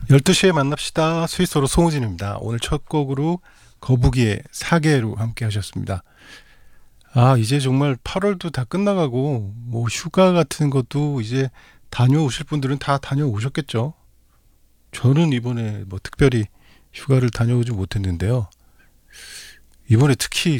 12시에 만납시다. 스위스로 송우진입니다. 오늘 첫 곡으로 거북이의 사계로 함께 하셨습니다. 아, 이제 정말 8월도 다 끝나가고, 뭐, 휴가 같은 것도 이제 다녀오실 분들은 다 다녀오셨겠죠. 저는 이번에 뭐 특별히 휴가를 다녀오지 못했는데요. 이번에 특히,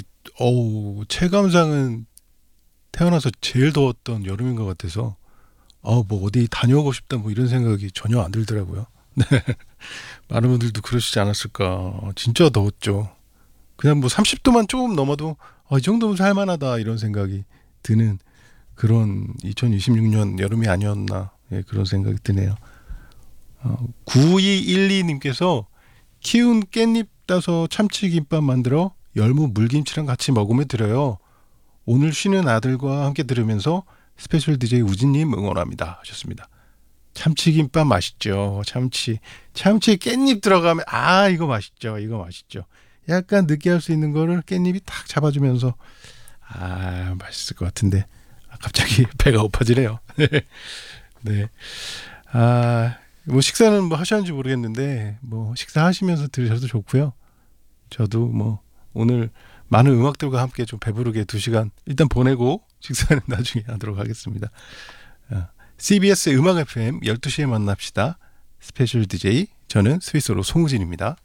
체감상은 태어나서 제일 더웠던 여름인 것 같아서, 뭐 어디 다녀오고 싶다 뭐 이런 생각이 전혀 안 들더라고요. 많은 분들도 그러시지 않았을까. 진짜 더웠죠. 그냥 뭐 30도만 조금 넘어도 이 정도면 살만하다 이런 생각이 드는 그런 2026년 여름이 아니었나, 예, 그런 생각이 드네요. 9212님께서 키운 깻잎 따서 참치김밥 만들어 열무 물김치랑 같이 먹으면 드려요. 오늘 쉬는 아들과 함께 들으면서 스페셜 DJ 우진님 응원합니다 하셨습니다. 참치김밥 맛있죠. 참치에 깻잎 들어가면 이거 맛있죠. 이거 맛있죠. 약간 느끼할 수 있는 거를 깻잎이 탁 잡아주면서 맛있을 것 같은데 갑자기 배가 고파지네요. 네. 뭐 식사는 뭐 하셨는지 모르겠는데 뭐 식사하시면서 들으셔도 좋고요. 저도 뭐 오늘 많은 음악들과 함께 좀 배부르게 2시간 일단 보내고 식사는 나중에 하도록 하겠습니다. CBS 음악 FM 12시에 만납시다. 스페셜 DJ 저는 스위스로 송우진입니다.